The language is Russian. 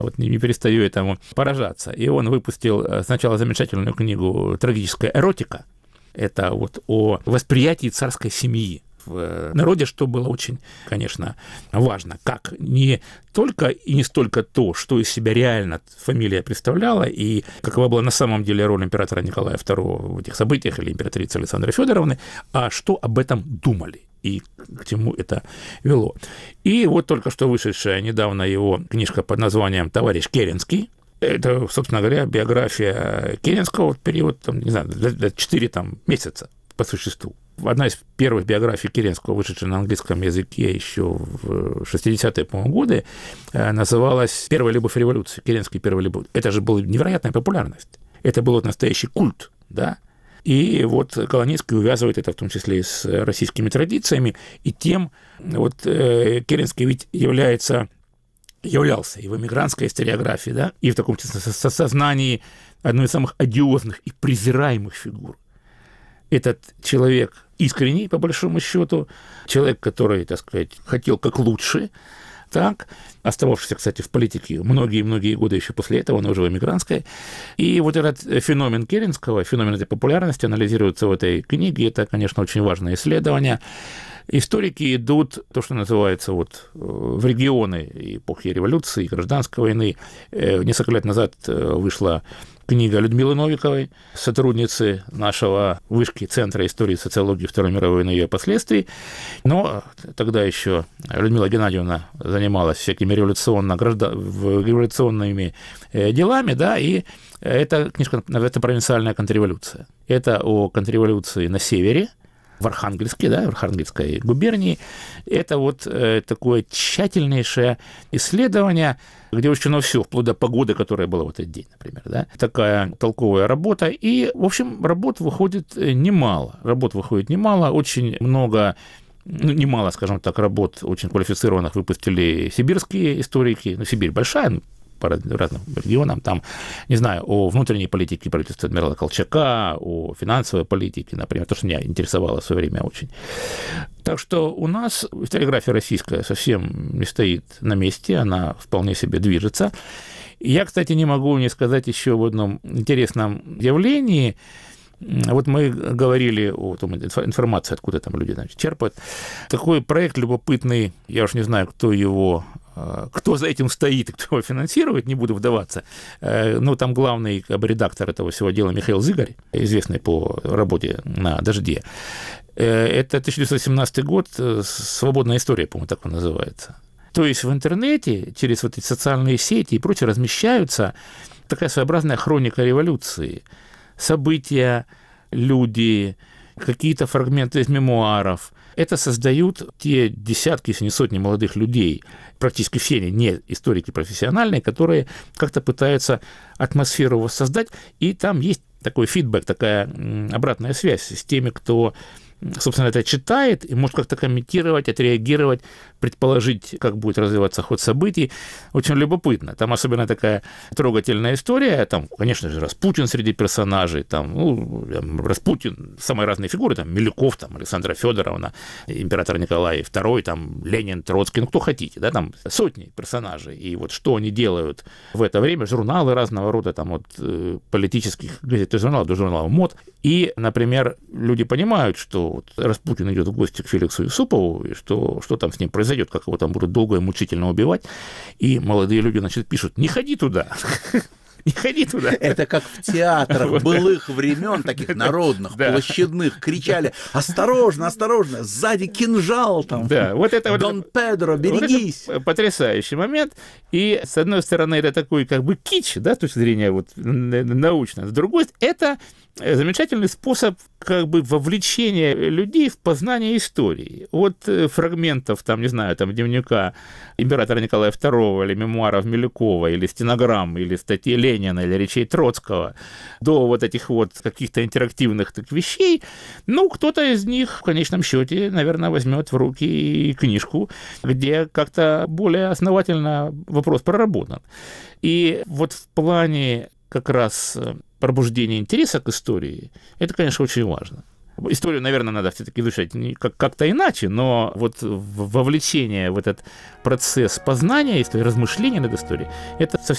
Вот не перестаю этому поражаться. И он выпустил сначала замечательную книгу «Трагическая эротика». Это вот о восприятии царской семьи в народе, что было очень, конечно, важно. Как не только и не столько то, что из себя реально фамилия представляла, и какова была на самом деле роль императора Николая II в этих событиях или императрицы Александры Федоровны, а что об этом думали и к чему это вело. И вот только что вышедшая недавно его книжка под названием «Товарищ Керенский». Это, собственно говоря, биография Керенского в период, там, не знаю, 4 месяца по существу. Одна из первых биографий Керенского, вышедшая на английском языке еще в 60-е, по-моему, годы, называлась «Первая любовь революции», Керенский «Первая любовь». Это же была невероятная популярность. Это был настоящий культ, да? И вот Коломейский увязывает это в том числе и с российскими традициями, и тем, вот Керенский ведь являлся и в эмигрантской историографии, да, и в таком сознании одной из самых одиозных и презираемых фигур. Этот человек искренний, по большому счету, человек, который, так сказать, хотел как лучше, так, остававшийся, кстати, в политике многие-многие годы еще после этого, но уже в эмигрантской. И вот этот феномен Керенского, феномен этой популярности анализируется в этой книге. Это, конечно, очень важное исследование. Историки идут, то, что называется, вот, в регионы эпохи революции, гражданской войны. Несколько лет назад вышла книга Людмилы Новиковой, сотрудницы нашего вышки Центра истории и социологии Второй мировой войны и ее последствий. Но тогда еще Людмила Геннадьевна занималась всякими революционными делами, да, и эта книжка называется «Провинциальная контрреволюция». Это о контрреволюции на севере, в Архангельске, да, в Архангельской губернии. Это вот такое тщательнейшее исследование, где учтено все, вплоть до погоды, которая была в этот день, например. Да? Такая толковая работа. И, в общем, работ выходит немало. Очень много, немало, скажем так, работ очень квалифицированных выпустили сибирские историки. Сибирь большая, по разным регионам, там, не знаю, о внутренней политике правительства адмирала Колчака, о финансовой политике, например, то, что меня интересовало в свое время очень. Так что у нас историография российская совсем не стоит на месте, она вполне себе движется. Я, кстати, не могу не сказать еще об одном интересном явлении. Вот мы говорили о том, информации, откуда там люди, значит, черпают. Такой проект любопытный, я уж не знаю, кто за этим стоит и кто его финансирует, не буду вдаваться. Но там главный редактор этого всего дела Михаил Зыгарь, известный по работе на «Дожде». Это 1917 год, «Свободная история», по-моему, так он называется. То есть в интернете через вот эти социальные сети и прочее размещаются такая своеобразная хроника революции. События, люди, какие-то фрагменты из мемуаров. Это создают те десятки, если не сотни молодых людей, практически все они не историки профессиональные, которые как-то пытаются атмосферу воссоздать, и там есть такой фидбэк, такая обратная связь с теми, кто, собственно, это читает и может как-то комментировать, отреагировать, предположить, как будет развиваться ход событий. Очень любопытно. Там особенно такая трогательная история. Там, конечно же, Распутин среди персонажей. Там, Распутин, самые разные фигуры. Там Милюков, там, Александра Федоровна, император Николай II, там, Ленин, Троцкий, кто хотите. Да, там сотни персонажей. И вот что они делают в это время. Журналы разного рода, там, от политических газет и журналов до журналов МОД. И, например, люди понимают, что вот Распутин идет в гости к Феликсу Юсупову, и что там с ним произойдет, как его там будут долго и мучительно убивать, и молодые люди, значит, пишут: не ходи туда. Не ходи туда. Это как в театрах былых времен, таких народных, площадных, кричали: осторожно, осторожно, сзади кинжал там. Да, вот это Дон Педро, берегись. Вот потрясающий момент. И, с одной стороны, это такой как бы кич, да, с точки зрения вот научно. С другой, это замечательный способ как бы вовлечения людей в познание истории. От фрагментов, там, не знаю, там, дневника императора Николая II, или мемуаров Милюкова, или стенограмм, или статей Ленина, или речей Троцкого, до вот этих вот каких-то интерактивных так вещей, кто-то из них в конечном счете, наверное, возьмет в руки книжку, где как-то более основательно вопрос проработан. И вот в плане как раз пробуждение интереса к истории, это, конечно, очень важно. Историю, наверное, надо все-таки изучать как-то иначе, но вот вовлечение в этот процесс познания истории, размышления над историей, это совсем